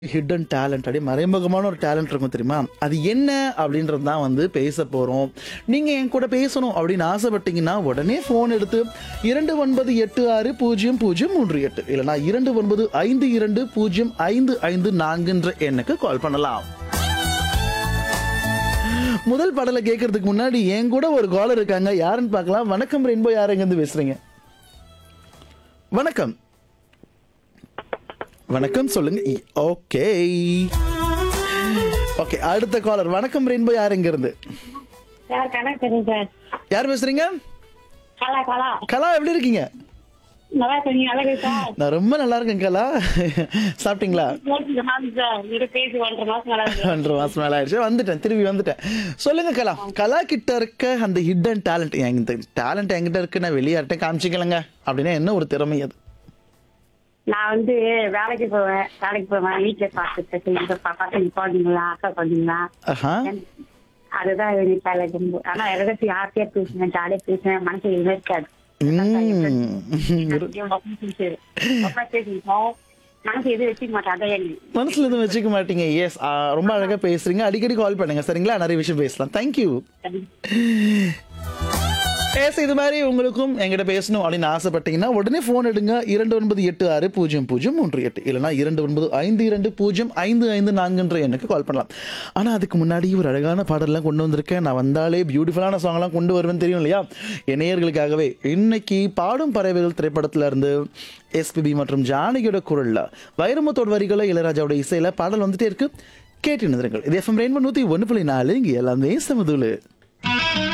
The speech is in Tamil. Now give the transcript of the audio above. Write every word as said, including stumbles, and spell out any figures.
ஹிடன் டேலண்ட் அப்படியே மறைமுகமான ஒரு டேலண்ட் இருக்கும் தெரியுமா? அது என்ன அப்படின்றது தான் வந்து பேச போறோம். நீங்க என் கூட பேசணும் அப்படின்னு ஆசைப்பட்டீங்கன்னா உடனே ஃபோன் எடுத்து இரண்டு ஒன்பது எட்டு ஆறு பூஜ்ஜியம் பூஜ்ஜியம் மூன்று எட்டு இல்லைனா இரண்டு ஒன்பது ஐந்து இரண்டு பூஜ்ஜியம் ஐந்து ஐந்து நான்குன்ற எண்ணுக்கு கால் பண்ணலாம். முதல் பாடலை கேட்கறதுக்கு முன்னாடி என் கூட ஒரு காலர் இருக்காங்க. யாருன்னு பார்க்கலாம். வணக்கம் ரெயின்போ, யார் எங்க இருந்து பேசுறீங்க? வணக்கம் வணக்கம் சொல்லுங்க. ஓகே ஓகே அடுத்த காலர். வணக்கம் ரெயின்போ, யார் எங்க இருந்து? சார் கணக்கு சார். யார் பேசுறீங்க? கலா கலா கலா, எப்படி இருக்கீங்க? நல்லா இருக்கீங்க? அழகு சார். நான் ரொம்ப நல்லா இருக்கேன் கலா. சாப்பிட்டீங்களா? சார் இது பேசி ஒன்றரை மாசம் நல்லா இருக்கு. ஒன்றரை மாசம் மேல ஆயிடுச்சு. வந்துட்டேன், திரும்பி வந்துட்டேன். சொல்லுங்க கலா, கலா கிட்ட இருக்க அந்த ஹிடன் டேலண்ட், இந்த டேலண்ட் என்கிட்ட இருக்கு, நான் வெளியார்ட்ட காமிச்சிக்கலங்க அப்படின்னா என்ன ஒரு திறமை அது? நான் வந்து வேலைக்கு போவேன் வேலைக்கு போவேன் வீட்டுல பார்த்துட்டு பசங்க போனீங்களா அக்கா போனீங்களா ஆஹா, அதுதான் எனக்கு டேலண்ட். ஆனா எதாவது யார்கிட்டயே பேசுவேன், ஜாலியா பேசுவேன், மனசு எதுவுமே இருக்காது. ம். மனசு எதுவும் வச்சுக்க மாட்டேன். அதான் எனக்கு மனசுல எதுவும் வச்சுக்க மாட்டீங்க. எஸ், ரொம்ப அழகா பேசுறீங்க. அடிக்கடி கால் பண்ணுங்க சரிங்களா? நிறைய விஷயம் பேசலாம். தேங்க்யூ. பேச இது மாதிரி உங்களுக்கும் எங்கிட்ட பேசணும் அப்படின்னு ஆசைப்பட்டீங்கன்னா உடனே ஃபோன் எடுங்க. இரண்டு ஒன்பது எட்டு ஆறு பூஜ்ஜியம் பூஜ்ஜியம் மூன்று எட்டு இல்லைனா இரண்டு ஒன்பது ஐந்து இரண்டு பூஜ்ஜியம் ஐந்து ஐந்து நான்குன்ற எண்ணுக்கு கால் பண்ணலாம். ஆனால் அதுக்கு முன்னாடி ஒரு அழகான பாடலாம் கொண்டு வந்திருக்கேன். நான் வந்தாலே பியூட்டிஃபுல்லான சாங்லாம் கொண்டு வருவேன், தெரியும் இல்லையா? இணையர்களுக்காகவே இன்னைக்கு பாடும் பறவைகள் திரைப்படத்துல இருந்து எஸ்பிபி மற்றும் ஜானகியோட குரல்ல வைரமுத்தோட வரிகளை இளையராஜாவோட இசையில பாடல் வந்துட்டே இருக்கு. கேட்டு நிறுங்கள். இது எஃப்எம் ரெயின்போ நூத்தி ஒன்று புள்ளி நாலு. இங்கே எல்லாமே சமதுல